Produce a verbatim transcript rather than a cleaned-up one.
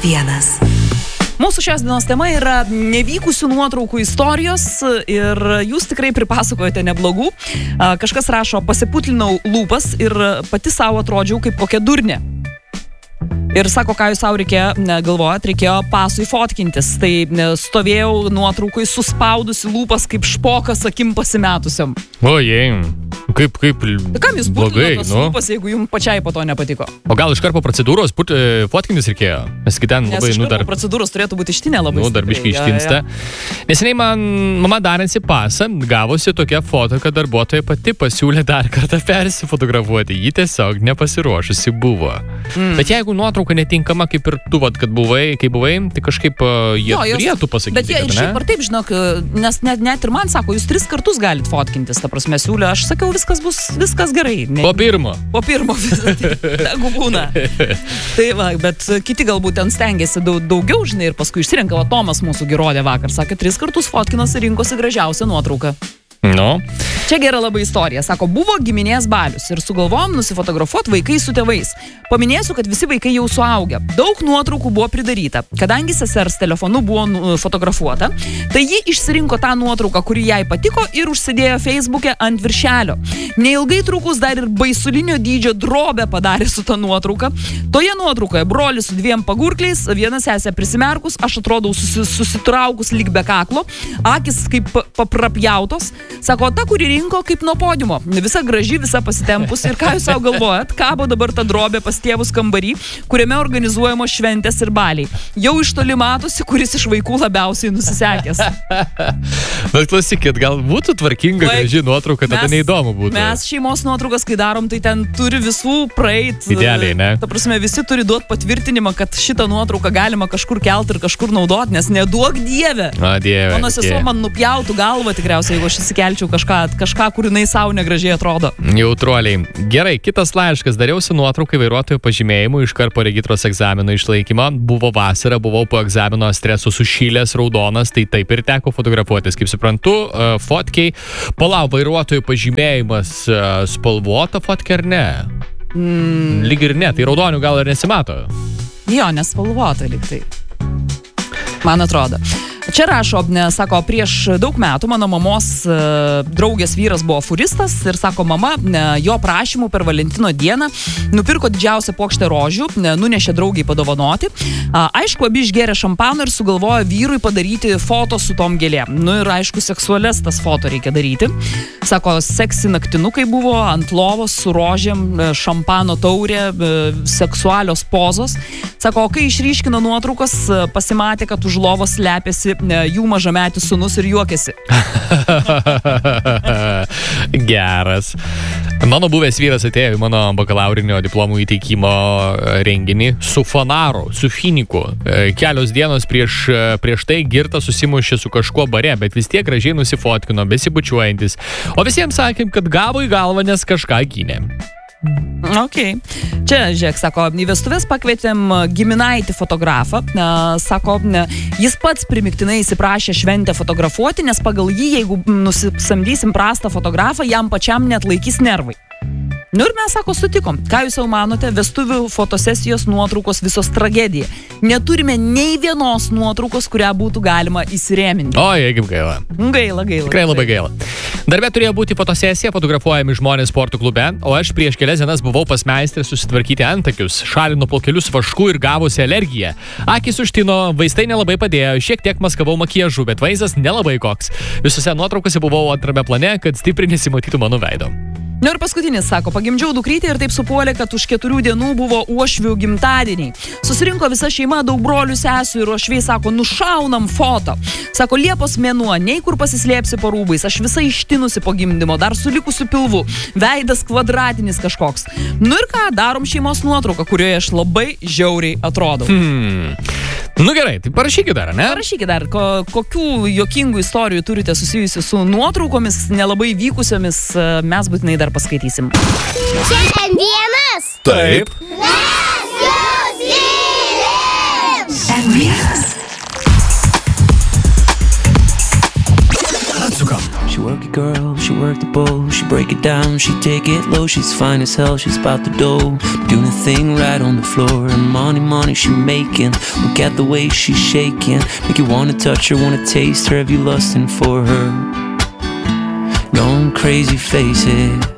vienas. Mūsų šios dienos tema yra nevykusių nuotraukų istorijos ir jūs tikrai pripasakojate neblogų. Kažkas rašo, pasiputlinau lūpas ir pati savo atrodžiau kaip kokia durnė. Ir sako, ką jūs savo reikėjo, galvojat, reikėjo pasui fotkintis. Tai stovėjau nuotraukui suspaudusi lūpas kaip špokas akim pasimetusiam. Ojei, kaip, kaip Kam jūs blogai, putlinot tas nu? lūpas, jeigu jums pačiai po to nepatiko? O gal iš karto procedūros put, fotkintis reikėjo? Nes ten Nes labai, iš nu, karto dar, procedūros turėtų būti ištinė labai. nu, dar biškai ištinsta. Neseniai man mama darinsi pasą, gavosi tokia foto, kad darbuotoja pati pasiūlė dar kartą persifotografuoti. Ji tiesiog nepasiruošusi buvo. Mm. Bet jeigu nuotrauka netinkama, kaip ir tu, vat, kad buvai, kai buvai, tai kažkaip uh, jie Jo, jos- turėtų pasakyti, Bet jie ir kad šiaip ne? ar taip, žinok, nes net, net ir man sako, jūs tris kartus galit fotkintis, ta prasme, siūlė, aš sakiau, viskas bus, viskas gerai. Ne, Po pirmo. po pirmo visą, tai, tegu būna. Tai va, bet kiti galbūt ten stengiasi daug, daugiau, žinai, ir paskui išsirenka, va, Tomas mūsų girodė vakar, sakė, tris kartus fotkinas ir rinkosi gražiausią nuotrauką. Nu, Čia gera labai istorija. Sako, buvo giminės balius ir sugalvojom nusifotografuoti vaikai su tėvais. Paminėsiu, kad visi vaikai jau suaugę. Daug nuotraukų buvo pridaryta. Kadangi sesers telefonu buvo nu, fotografuota, tai ji išsirinko tą nuotrauką, kuri jai patiko ir užsidėjo Facebook'e ant viršelio. Neilgai trukus dar ir baisulinio dydžio drobę padarė su ta nuotrauka. Toje nuotraukoje brolis su dviem pagurkliais, viena sesė prisimerkus, aš atrodau susi, susitraukus lyg be kaklo, akis kaip pa- paprapjautos. Sako, ta, kuri rinko kaip nuo podiumo. Visa graži, visa pasitempus. Ir ką jūs savo galvojat, kabo dabar ta drobė pas tėvus kambarį, kuriame organizuojamos šventės ir baliai. Jau iš toli matosi, kuris iš vaikų labiausiai nusisekęs. bet klausykit, gal būtų tvarkinga Oi, graži nuotrauka, tada mes- neįdomu būtų. Mes šeimos nuotraukas, kai darom, tai ten turi visų praeit. Idealiai, ne? Ta prasme, visi turi duoti patvirtinimą, kad šitą nuotrauką galima kažkur kelti ir kažkur naudoti, nes neduok dieve. O, dieve. Mano sesuo dieve. man nupjautų galvą tikriausiai, jeigu aš įsikelčiau kažką, kažką, kur jinai savo negražiai atrodo. Jautruoliai. Gerai, kitas laiškas. Dariausi nuotraukai vairuotojo pažymėjimų iškart po regitros egzamino išlaikymo. Buvo vasara, buvau po egzamino streso sušylęs, raudonas, tai taip ir teko fotografuotis. Kaip suprantu, uh, fotkiai. Palau, vairuotojo pažymėjimas uh, spalvota fotkė ar ne? Mm. Lyg ir ne, tai raudonių gal ir nesimato. Jo, nespalvota lyg tai. Man atrodo. Čia rašo, ne, sako, prieš daug metų mano mamos e, draugės vyras buvo furistas ir sako, mama ne, jo prašymų per Valentino dieną nupirko didžiausią puokštę rožių, ne, nunešė draugiai padovanoti. A, aišku, abi išgėrė šampaną ir sugalvojo vyrui padaryti foto su tom gėlėm. Nu ir aišku, seksualias tas foto reikia daryti. Sako, seksi naktinukai buvo ant lovos su rožėm, e, šampano taurė, e, seksualios pozos. Sako, o kai išryškino nuotraukas, e, pasimatė, kad už lovos slepiasi jų mažametis sūnus ir juokėsi. Geras. Mano buvęs vyras atėjo į mano bakalaurinio diplomų įteikimo renginį su fanaru, su finiku. Kelios dienos prieš, prieš tai girtas susimušė su kažkuo bare, bet vis tiek gražiai nusifotkino, besibučiuojantis. O visiems sakėm, kad gavo į galvą, nes kažką gynė. Ok. Čia, žiūrėk, sako, į vestuvės pakvietėm giminaitį fotografą. E, Sako, ne, jis pats primiktinai įsiprašė šventę fotografuoti, nes pagal jį, jeigu nusisamdysim prastą fotografą, jam pačiam net laikys nervai. Nu ir mes, sako, sutikom. Ką jūs jau manote, vestuvių fotosesijos nuotraukos visos tragedija. Neturime nei vienos nuotraukos, kurią būtų galima įsirėminti. Oi, kaip gaila. Gaila, gaila. Tikrai labai gaila. Darbe turėjo būti fotosesija, fotografuojami žmonės sporto klube, o aš prieš kelias dienas buvau pas meistrę susitvarkyti antakius, šalino plaukelius vašku ir gavusi alergiją. Akis užtino, vaistai nelabai padėjo, šiek tiek maskavau makiažu, bet vaizdas nelabai koks. Visose nuotraukose buvau antrame plane, kad stipriai nesimatytų mano veido. Nu ir paskutinis, sako, pagimdžiau dukrytę ir taip supuolė, kad už keturių dienų buvo uošvių gimtadieniai. Susirinko visa šeima, daug brolių, sesių ir uošviai, sako, nušaunam foto. Sako, Liepos mėnuo, nei kur pasislėpsi po rūbais, aš visai ištinusi po gimdymo, dar su likusiu pilvu, veidas kvadratinis kažkoks. Nu ir ką, darom šeimos nuotrauką, kurioje aš labai žiauriai atrodau. Hmm. Nu gerai, tai parašykit dar, ne? Parašykit dar, ko, kokių jokingų istorijų turite susijusių su nuotraukomis, nelabai vykusiomis, mes būtinai dar paskaitysim. Šiandien vienas. Taip. Mes jūs mylim. En vienas. Atsukam. She work girl, she work the bowl, she break it down, she take it low. She's fine as hell, she's about the dough, doing a thing right on the floor. And money, money she making, look at the way she's shaking, make you wanna touch her, wanna taste her, have you lusting for her? Going crazy, face it.